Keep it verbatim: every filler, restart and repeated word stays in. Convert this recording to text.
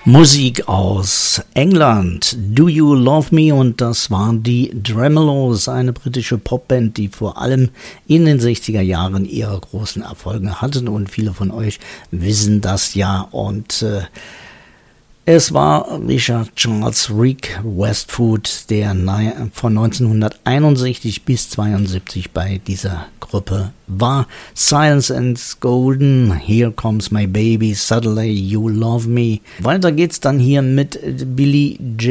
Musik aus England, Do You Love Me? Und das waren die Tremeloes, eine britische Popband, die vor allem in den sechziger Jahren ihre großen Erfolge hatten und viele von euch wissen das ja. Und äh, es war Richard Charles Rick Westwood, der von neunzehnhunderteinundsechzig bis zweiundsiebzig bei dieser Gruppe war. Silence and Golden, Here Comes My Baby, Suddenly You Love Me. Weiter geht's dann hier mit Billie Jean.